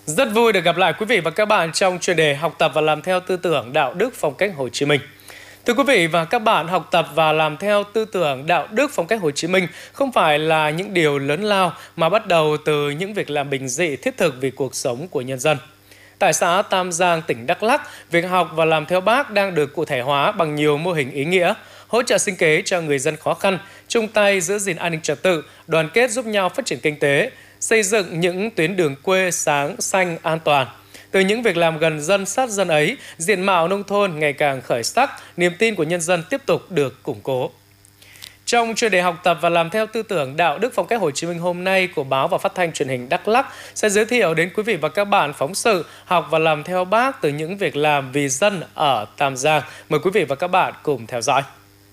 Rất vui được gặp lại quý vị và các bạn trong chuyên đề học tập và làm theo tư tưởng đạo đức phong cách Hồ Chí Minh. Thưa quý vị và các bạn, học tập và làm theo tư tưởng đạo đức phong cách Hồ Chí Minh không phải là những điều lớn lao mà bắt đầu từ những việc làm bình dị thiết thực vì cuộc sống của nhân dân. Tại xã Tam Giang, tỉnh Đắk Lắk, việc học và làm theo Bác đang được cụ thể hóa bằng nhiều mô hình ý nghĩa, hỗ trợ sinh kế cho người dân khó khăn, chung tay giữ gìn an ninh trật tự, đoàn kết giúp nhau phát triển kinh tế, xây dựng những tuyến đường quê sáng, xanh, an toàn. Từ những việc làm gần dân sát dân ấy, diện mạo nông thôn ngày càng khởi sắc, niềm tin của nhân dân tiếp tục được củng cố. Trong chuyên đề học tập và làm theo tư tưởng đạo đức phong cách Hồ Chí Minh hôm nay của báo và phát thanh truyền hình Đắk Lắk sẽ giới thiệu đến quý vị và các bạn phóng sự học và làm theo Bác từ những việc làm vì dân ở Tam Giang. Mời quý vị và các bạn cùng theo dõi.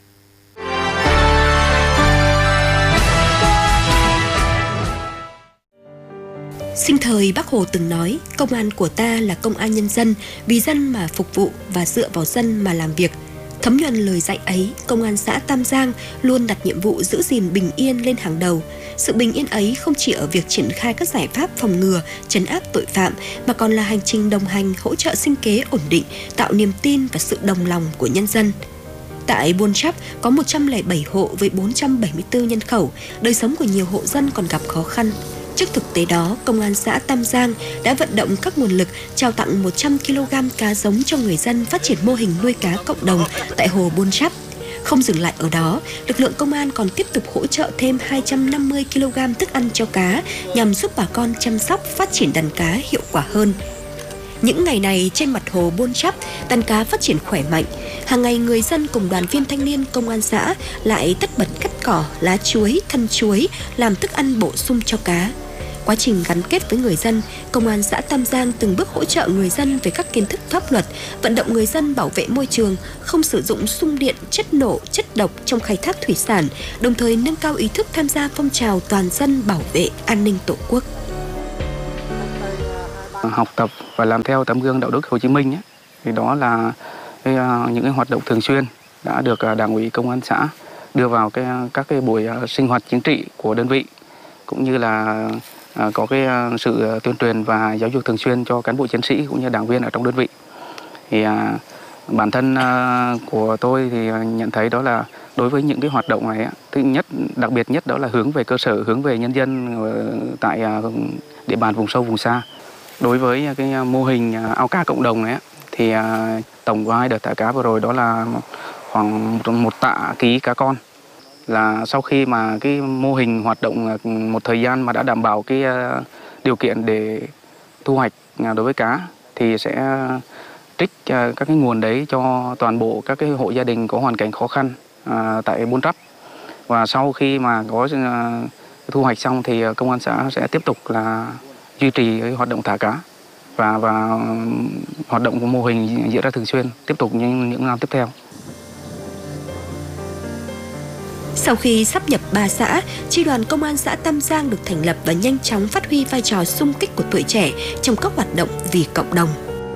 Sinh thời Bác Hồ từng nói, công an của ta là công an nhân dân, vì dân mà phục vụ và dựa vào dân mà làm việc. Thấm nhuần lời dạy ấy, công an xã Tam Giang luôn đặt nhiệm vụ giữ gìn bình yên lên hàng đầu. Sự bình yên ấy không chỉ ở việc triển khai các giải pháp phòng ngừa, trấn áp tội phạm, mà còn là hành trình đồng hành hỗ trợ sinh kế ổn định, tạo niềm tin và sự đồng lòng của nhân dân. Tại Buôn Chắp có 107 hộ với 474 nhân khẩu, đời sống của nhiều hộ dân còn gặp khó khăn. Trước thực tế đó, Công an xã Tam Giang đã vận động các nguồn lực trao tặng 100 kg cá giống cho người dân phát triển mô hình nuôi cá cộng đồng tại hồ Buôn Chắp. Không dừng lại ở đó, lực lượng công an còn tiếp tục hỗ trợ thêm 250 kg thức ăn cho cá nhằm giúp bà con chăm sóc phát triển đàn cá hiệu quả hơn. Những ngày này trên mặt hồ Buôn Chắp, đàn cá phát triển khỏe mạnh. Hàng ngày người dân cùng đoàn viên thanh niên công an xã lại tất bật cắt cỏ, lá chuối, thân chuối làm thức ăn bổ sung cho cá. Quá trình gắn kết với người dân, Công an xã Tam Giang từng bước hỗ trợ người dân về các kiến thức pháp luật, vận động người dân bảo vệ môi trường, không sử dụng xung điện, chất nổ, chất độc trong khai thác thủy sản, đồng thời nâng cao ý thức tham gia phong trào toàn dân bảo vệ an ninh Tổ quốc. Học tập và làm theo tấm gương đạo đức Hồ Chí Minh ấy, thì đó là những cái hoạt động thường xuyên đã được Đảng ủy Công an xã đưa vào các cái buổi sinh hoạt chính trị của đơn vị, cũng như là có cái sự tuyên truyền và giáo dục thường xuyên cho cán bộ chiến sĩ cũng như đảng viên ở trong đơn vị. Thì bản thân của tôi thì nhận thấy đó là đối với những cái hoạt động này, thứ nhất, đặc biệt nhất đó là hướng về cơ sở, hướng về nhân dân tại địa bàn vùng sâu vùng xa. Đối với cái mô hình ao cá cộng đồng này thì tổng của 2 đợt thả cá vừa rồi đó là khoảng 1 tạ ký cá con. Là sau khi mà cái mô hình hoạt động một thời gian mà đã đảm bảo cái điều kiện để thu hoạch đối với cá thì sẽ trích các cái nguồn đấy cho toàn bộ các cái hộ gia đình có hoàn cảnh khó khăn tại Buôn Chắp. Và sau khi mà có thu hoạch xong thì công an xã sẽ tiếp tục là duy trì cái hoạt động thả cá và hoạt động của mô hình diễn ra thường xuyên tiếp tục những năm tiếp theo. Sau khi sáp nhập 3 xã, chi đoàn Công an xã Tam Giang được thành lập và nhanh chóng phát huy vai trò xung kích của tuổi trẻ trong các hoạt động vì cộng đồng.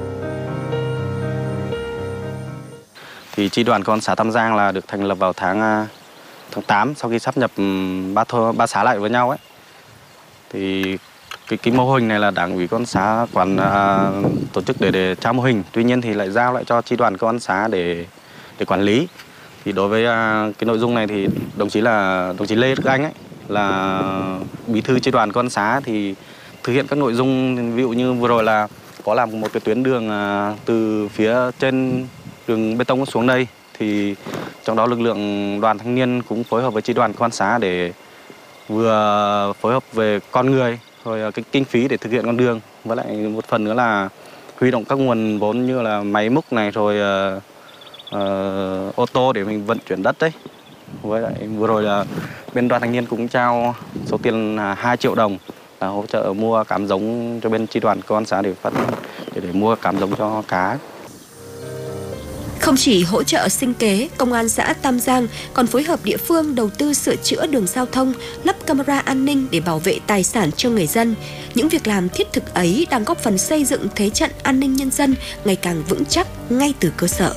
Thì chi đoàn Công an xã Tam Giang là được thành lập vào tháng 8 sau khi sáp nhập 3 xã lại với nhau ấy. Thì cái mô hình này là Đảng ủy Công an xã tổ chức để trao mô hình, tuy nhiên thì lại giao lại cho chi đoàn Công an xã để quản lý. Thì đối với cái nội dung này thì đồng chí Lê Đức Anh ấy là bí thư chi đoàn Công an xã thì thực hiện các nội dung, ví dụ như vừa rồi là có làm một cái tuyến đường từ phía trên đường bê tông xuống đây, thì trong đó lực lượng đoàn thanh niên cũng phối hợp với chi đoàn Công an xã để vừa phối hợp về con người rồi cái kinh phí để thực hiện con đường, với lại một phần nữa là huy động các nguồn vốn như là máy múc này rồi ô tô để mình vận chuyển đất đấy. Với lại vừa rồi là bên đoàn thanh niên cũng trao số tiền 2 triệu đồng là hỗ trợ mua cám giống cho bên chi đoàn Công an xã để mua cám giống cho cá. Không chỉ hỗ trợ sinh kế, Công an xã Tam Giang còn phối hợp địa phương đầu tư sửa chữa đường giao thông, lắp camera an ninh để bảo vệ tài sản cho người dân. Những việc làm thiết thực ấy đang góp phần xây dựng thế trận an ninh nhân dân ngày càng vững chắc ngay từ cơ sở.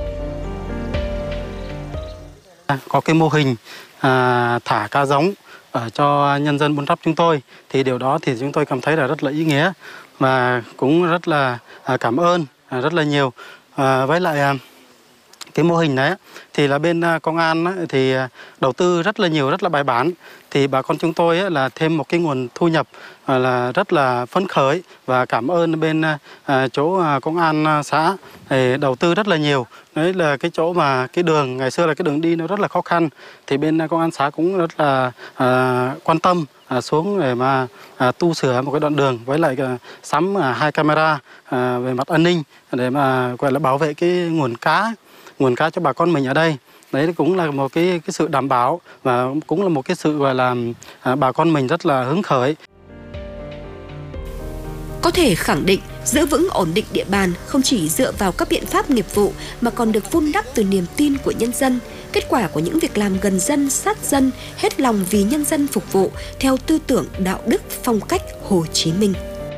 Có cái mô hình thả cá giống cho nhân dân Buôn Đắp chúng tôi, thì điều đó thì chúng tôi cảm thấy là rất là ý nghĩa và cũng rất là cảm ơn rất là nhiều. Với lại cái mô hình này thì là bên công an thì đầu tư rất là nhiều, rất là bài bản, thì bà con chúng tôi là thêm một cái nguồn thu nhập là rất là phấn khởi, và cảm ơn bên chỗ công an xã thì đầu tư rất là nhiều. Đấy là cái chỗ mà cái đường ngày xưa là cái đường đi nó rất là khó khăn, thì bên công an xã cũng rất là quan tâm xuống để mà tu sửa một cái đoạn đường, với lại sắm 2 camera về mặt an ninh để mà gọi là bảo vệ cái nguồn cá cho bà con mình ở đây. Đấy cũng là một cái sự đảm bảo, và cũng là một cái sự gọi là bà con mình rất là hứng khởi. Có thể khẳng định, giữ vững ổn định địa bàn không chỉ dựa vào các biện pháp nghiệp vụ mà còn được vun đắp từ niềm tin của nhân dân, kết quả của những việc làm gần dân, sát dân, hết lòng vì nhân dân phục vụ theo tư tưởng đạo đức phong cách Hồ Chí Minh.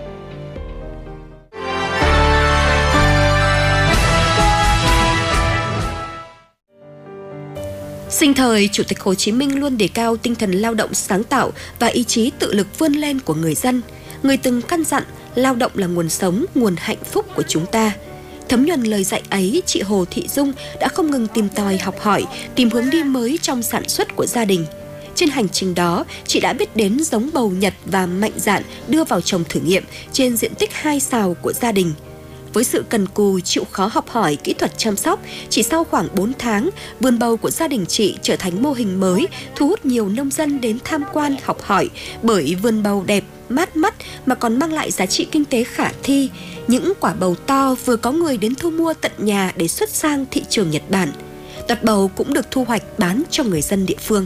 Sinh thời, Chủ tịch Hồ Chí Minh luôn đề cao tinh thần lao động sáng tạo và ý chí tự lực vươn lên của người dân. Người từng căn dặn, lao động là nguồn sống, nguồn hạnh phúc của chúng ta. Thấm nhuần lời dạy ấy, chị Hồ Thị Dung đã không ngừng tìm tòi học hỏi, tìm hướng đi mới trong sản xuất của gia đình. Trên hành trình đó, chị đã biết đến giống bầu Nhật và mạnh dạn đưa vào trồng thử nghiệm trên diện tích 2 sào của gia đình. Với sự cần cù, chịu khó học hỏi kỹ thuật chăm sóc, chỉ sau khoảng 4 tháng, vườn bầu của gia đình chị trở thành mô hình mới, thu hút nhiều nông dân đến tham quan học hỏi, bởi vườn bầu đẹp, mát mắt mà còn mang lại giá trị kinh tế khả thi. Những quả bầu to vừa có người đến thu mua tận nhà để xuất sang thị trường Nhật Bản. Đọt bầu cũng được thu hoạch bán cho người dân địa phương.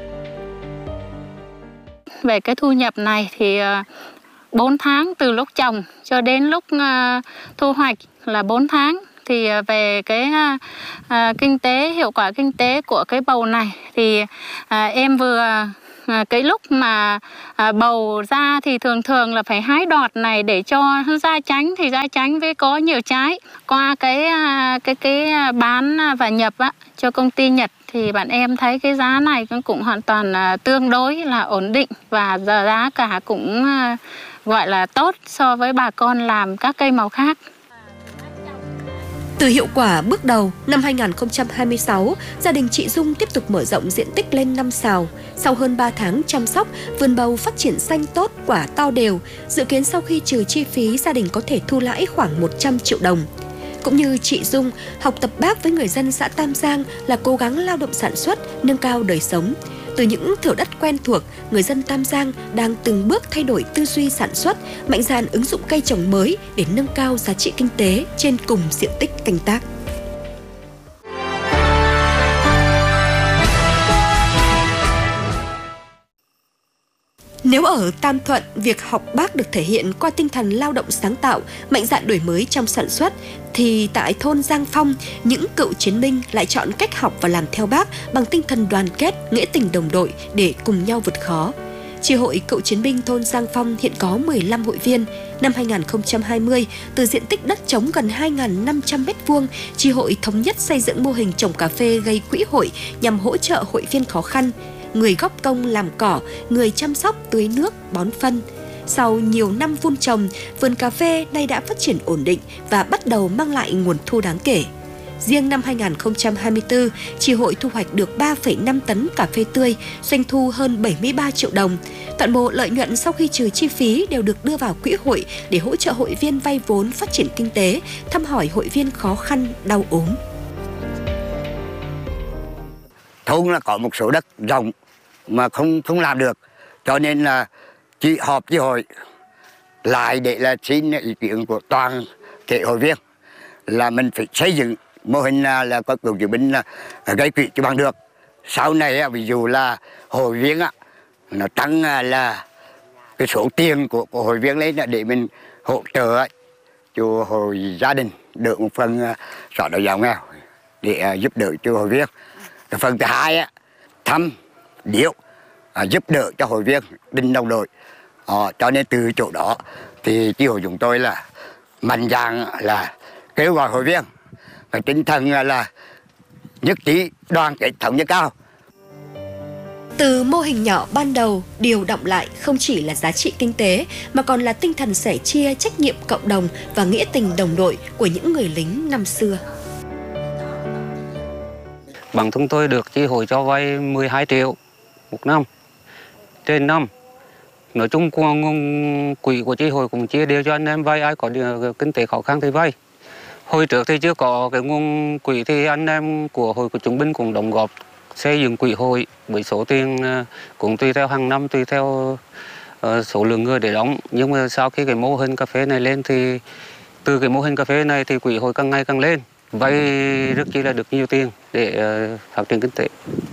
Về cái thu nhập này thì 4 tháng từ lúc trồng cho đến lúc thu hoạch là 4 tháng. Thì về cái kinh tế, hiệu quả kinh tế của cái bầu này thì em vừa cái lúc mà bầu ra thì thường là phải hái đọt này để cho ra chánh, thì ra chánh với có nhiều trái. Qua cái bán và nhập cho công ty Nhật thì bạn em thấy cái giá này cũng hoàn toàn tương đối là ổn định, và giờ giá cả cũng gọi là tốt so với bà con làm các cây màu khác. Từ hiệu quả bước đầu, năm 2026, gia đình chị Dung tiếp tục mở rộng diện tích lên 5 sào. Sau hơn 3 tháng chăm sóc, vườn bầu phát triển xanh tốt, quả to đều. Dự kiến sau khi trừ chi phí, gia đình có thể thu lãi khoảng 100 triệu đồng. Cũng như chị Dung, học tập Bác với người dân xã Tam Giang là cố gắng lao động sản xuất, nâng cao đời sống. Từ những thửa đất quen thuộc, người dân Tam Giang đang từng bước thay đổi tư duy sản xuất, mạnh dạn ứng dụng cây trồng mới để nâng cao giá trị kinh tế trên cùng diện tích canh tác. Nếu ở Tam Thuận, việc học Bác được thể hiện qua tinh thần lao động sáng tạo, mạnh dạn đổi mới trong sản xuất, thì tại thôn Giang Phong, những cựu chiến binh lại chọn cách học và làm theo Bác bằng tinh thần đoàn kết, nghĩa tình đồng đội để cùng nhau vượt khó. Chi hội cựu chiến binh thôn Giang Phong hiện có 15 hội viên. Năm 2020, từ diện tích đất trống gần 2.500 m2, chi hội thống nhất xây dựng mô hình trồng cà phê gây quỹ hội nhằm hỗ trợ hội viên khó khăn. Người góp công làm cỏ, người chăm sóc tưới nước, bón phân. Sau nhiều năm vun trồng, vườn cà phê nay đã phát triển ổn định và bắt đầu mang lại nguồn thu đáng kể. Riêng năm 2024, chi hội thu hoạch được 3,5 tấn cà phê tươi, doanh thu hơn 73 triệu đồng. Toàn bộ lợi nhuận sau khi trừ chi phí đều được đưa vào quỹ hội để hỗ trợ hội viên vay vốn phát triển kinh tế, thăm hỏi hội viên khó khăn, đau ốm. Thôn là có một số đất rộng mà không làm được, cho nên là họp chi hội lại để là xin ý kiến của toàn thể hội viên là mình phải xây dựng mô hình là có cựu chiến binh gây quỹ cho bằng được. Sau này ví dụ là hội viên nó tăng là cái số tiền của hội viên lên để mình hỗ trợ cho hội gia đình được một phần xóa đói giảm nghèo để giúp đỡ cho hội viên. Cái phần thứ hai thăm điệu giúp đỡ cho hội viên đình đồng đội. Cho nên từ chỗ đó thì chi hội chúng tôi là mạnh dạn là kêu gọi hội viên cái tinh thần là nhất trí đoàn kết thống nhất cao. Từ mô hình nhỏ ban đầu, điều đọng lại không chỉ là giá trị kinh tế mà còn là tinh thần sẻ chia, trách nhiệm cộng đồng và nghĩa tình đồng đội của những người lính năm xưa. Bản thân tôi được chi hội cho vay 12 triệu một năm, trên năm. Nói chung quỹ của chi hội cũng chia đều cho anh em vay, ai có kinh tế khó khăn thì vay. Hồi trước thì chưa có cái nguồn quỹ thì anh em của hội của chúng binh cũng đóng góp xây dựng quỹ hội với số tiền cũng tùy theo hàng năm, tùy theo số lượng người để đóng. Nhưng mà sau khi cái mô hình cà phê này lên thì từ cái mô hình cà phê này thì quỹ hội càng ngày càng lên, vay rất chi là được nhiều tiền để phát triển kinh tế.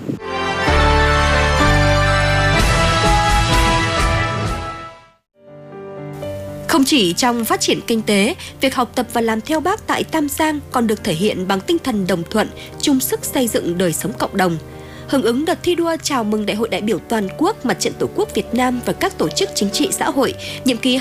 Không chỉ trong phát triển kinh tế, việc học tập và làm theo Bác tại Tam Giang còn được thể hiện bằng tinh thần đồng thuận, chung sức xây dựng đời sống cộng đồng. Hưởng ứng đợt thi đua chào mừng Đại hội đại biểu toàn quốc Mặt trận Tổ quốc Việt Nam và các tổ chức chính trị xã hội nhiệm kỳ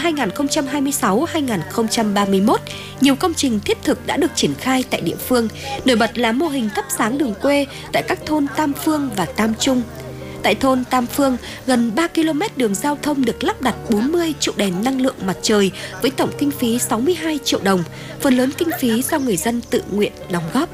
2026-2031, nhiều công trình thiết thực đã được triển khai tại địa phương. Nổi bật là mô hình thắp sáng đường quê tại các thôn Tam Phương và Tam Trung. Tại thôn Tam Phương, gần 3 km đường giao thông được lắp đặt 40 trụ đèn năng lượng mặt trời với tổng kinh phí 62 triệu đồng, phần lớn kinh phí do người dân tự nguyện đóng góp.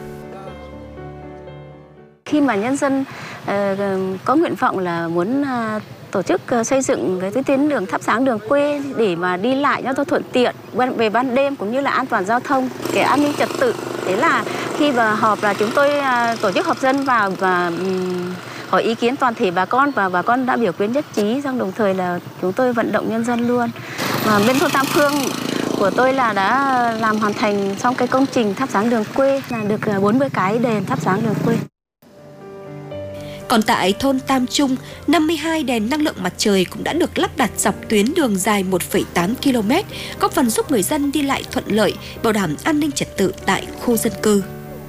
Khi mà nhân dân có nguyện vọng là muốn tổ chức xây dựng cái tuyến đường thắp sáng đường quê để mà đi lại cho thuận tiện về ban đêm cũng như là an toàn giao thông, cái an ninh trật tự. Thế là khi mà họp là chúng tôi tổ chức họp dân vào và hỏi ý kiến toàn thể bà con, và bà con đã biểu quyết nhất trí, xong đồng thời là chúng tôi vận động nhân dân luôn. Và bên thôn Tam Phương của tôi là đã làm hoàn thành xong cái công trình thắp sáng đường quê, là được 40 cái đèn thắp sáng đường quê. Còn tại thôn Tam Trung, 52 đèn năng lượng mặt trời cũng đã được lắp đặt dọc tuyến đường dài 1,8 km, góp phần giúp người dân đi lại thuận lợi, bảo đảm an ninh trật tự tại khu dân cư.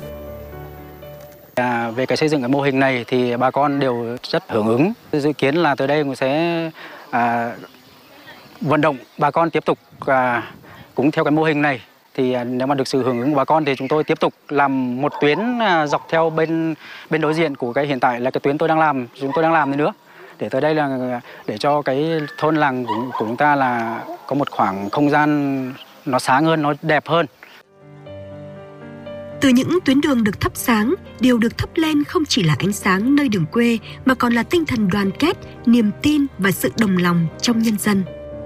Về cái xây dựng cái mô hình này thì bà con đều rất hưởng ứng. Dự kiến là tới đây cũng sẽ vận động bà con tiếp tục cũng theo cái mô hình này. Thì nếu mà được sự hưởng ứng của bà con thì chúng tôi tiếp tục làm một tuyến dọc theo bên đối diện của cái hiện tại là cái tuyến chúng tôi đang làm nữa. Để tới đây là để cho cái thôn làng của chúng ta là có một khoảng không gian nó sáng hơn, nó đẹp hơn. Từ những tuyến đường được thắp sáng, điều được thắp lên không chỉ là ánh sáng nơi đường quê mà còn là tinh thần đoàn kết, niềm tin và sự đồng lòng trong nhân dân.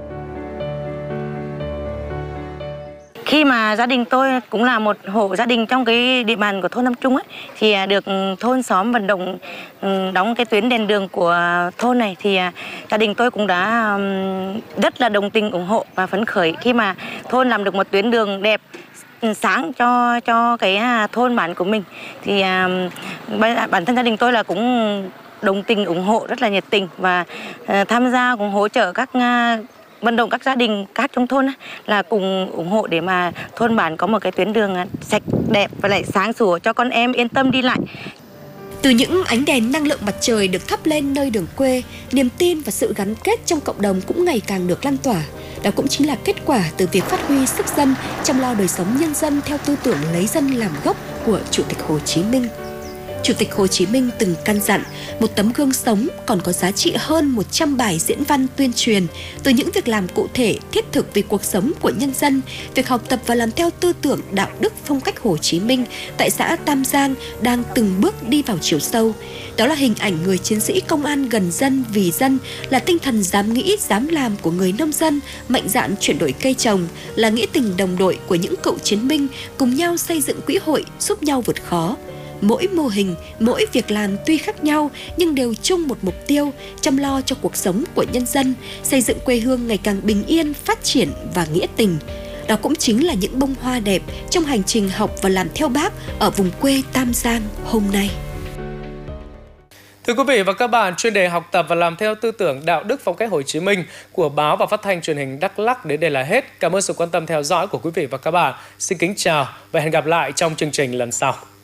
Khi mà gia đình tôi cũng là một hộ gia đình trong cái địa bàn của thôn Tam Trung ấy, thì được thôn xóm vận động đóng cái tuyến đèn đường của thôn này, thì gia đình tôi cũng đã rất là đồng tình ủng hộ và phấn khởi khi mà thôn làm được một tuyến đường đẹp sáng cho cái thôn bản của mình. Thì bản thân gia đình tôi là cũng đồng tình ủng hộ rất là nhiệt tình và tham gia cũng hỗ trợ các vận động các gia đình khác trong thôn là cùng ủng hộ để mà thôn bản có một cái tuyến đường sạch đẹp và lại sáng sủa cho con em yên tâm đi lại. Từ những ánh đèn năng lượng mặt trời được thắp lên nơi đường quê, niềm tin và sự gắn kết trong cộng đồng cũng ngày càng được lan tỏa. Đó cũng chính là kết quả từ việc phát huy sức dân, chăm lo đời sống nhân dân theo tư tưởng lấy dân làm gốc của Chủ tịch Hồ Chí Minh. Chủ tịch Hồ Chí Minh từng căn dặn, một tấm gương sống còn có giá trị hơn 100 bài diễn văn tuyên truyền. Từ những việc làm cụ thể, thiết thực vì cuộc sống của nhân dân, việc học tập và làm theo tư tưởng đạo đức phong cách Hồ Chí Minh tại xã Tam Giang đang từng bước đi vào chiều sâu. Đó là hình ảnh người chiến sĩ công an gần dân vì dân, là tinh thần dám nghĩ, dám làm của người nông dân, mạnh dạn chuyển đổi cây trồng, là nghĩa tình đồng đội của những cựu chiến binh cùng nhau xây dựng quỹ hội giúp nhau vượt khó. Mỗi mô hình, mỗi việc làm tuy khác nhau nhưng đều chung một mục tiêu, chăm lo cho cuộc sống của nhân dân, xây dựng quê hương ngày càng bình yên, phát triển và nghĩa tình. Đó cũng chính là những bông hoa đẹp trong hành trình học và làm theo Bác ở vùng quê Tam Giang hôm nay. Thưa quý vị và các bạn, chuyên đề học tập và làm theo tư tưởng đạo đức phong cách Hồ Chí Minh của báo và phát thanh truyền hình Đắk Lắk đến đây là hết. Cảm ơn sự quan tâm theo dõi của quý vị và các bạn. Xin kính chào và hẹn gặp lại trong chương trình lần sau.